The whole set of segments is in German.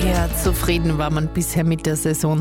Eher zufrieden war man bisher mit der Saison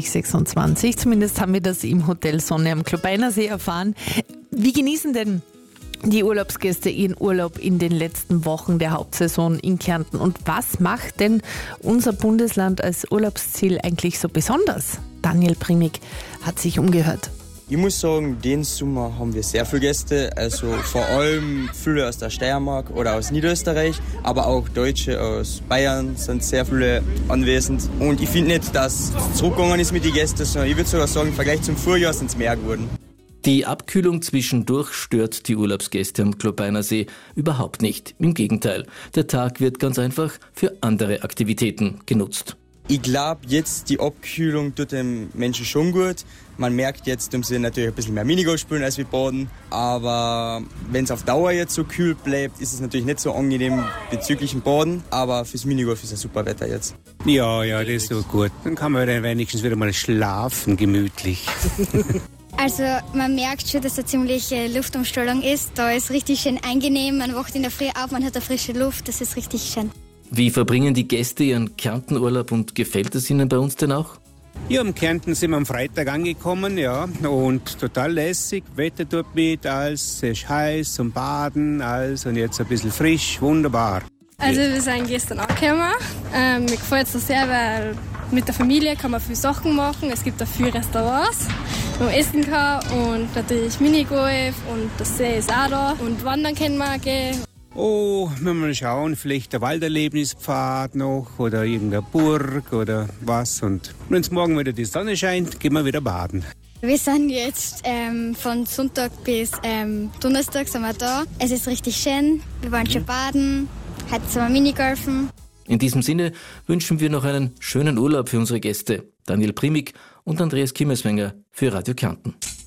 2026. Zumindest haben wir das im Hotel Sonne am Klobeinersee erfahren. Wie genießen denn die Urlaubsgäste ihren Urlaub in den letzten Wochen der Hauptsaison in Kärnten? Und was macht denn unser Bundesland als Urlaubsziel eigentlich so besonders? Daniel Primig hat sich umgehört. Ich muss sagen, den Sommer haben wir sehr viele Gäste, also vor allem viele aus der Steiermark oder aus Niederösterreich, aber auch Deutsche aus Bayern sind sehr viele anwesend. Und ich finde nicht, dass es zurückgegangen ist mit den Gästen, sondern ich würde sogar sagen, im Vergleich zum Vorjahr sind es mehr geworden. Die Abkühlung zwischendurch stört die Urlaubsgäste am Klobeinersee überhaupt nicht. Im Gegenteil, der Tag wird ganz einfach für andere Aktivitäten genutzt. Ich glaube, jetzt die Abkühlung tut den Menschen schon gut. Man merkt jetzt, dass sie natürlich ein bisschen mehr Minigolf spielen als wir baden. Aber wenn es auf Dauer jetzt so kühl bleibt, ist es natürlich nicht so angenehm bezüglich dem Baden. Aber fürs Minigolf ist es super Wetter jetzt. Ja, das ist so gut. Dann kann man dann wenigstens wieder mal schlafen, gemütlich. Also man merkt schon, dass da ziemliche Luftumstellung ist. Da ist richtig schön angenehm. Man wacht in der Früh auf, man hat eine frische Luft. Das ist richtig schön. Wie verbringen die Gäste ihren Kärntenurlaub und gefällt es ihnen bei uns denn auch? Ja, am Kärnten sind wir am Freitag angekommen, ja, und total lässig. Wetter tut mit, alles ist heiß zum Baden, alles und jetzt ein bisschen frisch, wunderbar. Also wir sind gestern angekommen. Mir gefällt es so sehr, weil mit der Familie kann man viele Sachen machen. Es gibt auch viele Restaurants, wo man essen kann und natürlich Minigolf und der See ist auch da und wandern können wir gehen. Oh, müssen wir mal schauen, vielleicht der Walderlebnispfad noch oder irgendeine Burg oder was. Und wenn es morgen wieder die Sonne scheint, gehen wir wieder baden. Wir sind jetzt von Sonntag bis Donnerstag sind wir da. Es ist richtig schön. Wir wollen schon baden. Heute sind wir Minigolfen. In diesem Sinne wünschen wir noch einen schönen Urlaub für unsere Gäste. Daniel Primig und Andreas Kimmelswenger für Radio Kärnten.